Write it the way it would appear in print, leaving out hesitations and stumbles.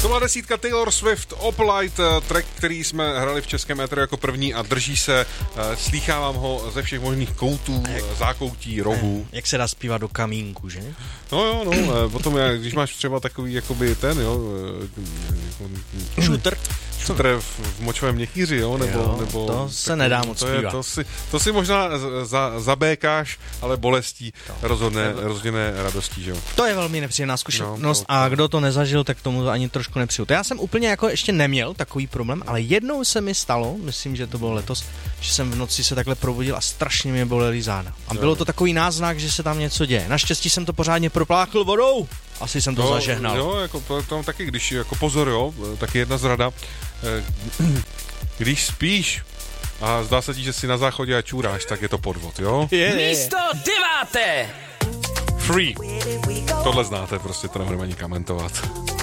To byla desítka Taylor Swift, Opalite, track, který jsme hrali v českém éteru jako první a drží se, slýchávám ho ze všech možných koutů, zákoutí, rohů. Jak se dá zpívat do kamínku, že? No, potom když máš třeba takový, jakoby ten, Shooter v močovém měchýři, jo, nebo to se nedá moc zpívat. To si možná zabékáš, ale bolestí, rozhodně radostí, že jo. To je velmi nepříjemná zkušenost a kdo to nezažil, tak tomu ani trošku nepřijdu. Já jsem úplně jako ještě neměl takový problém, ale jednou se mi stalo, myslím, že to bylo letos, že jsem v noci se takhle probudil a strašně mě bolely záda. A bylo to takový náznak, že se tam něco děje. Naštěstí jsem to pořádně propláchl vodou. Asi jsem to zažehnal. Jo, jako to taky, když jako pozor, jo, taky jedna zrada. Když spíš a zdá se ti, že jsi na záchodě a čůráš, tak je to podvod, jo? Místo 9. Free. Tohle znáte, prostě to nebudeme ani komentovat.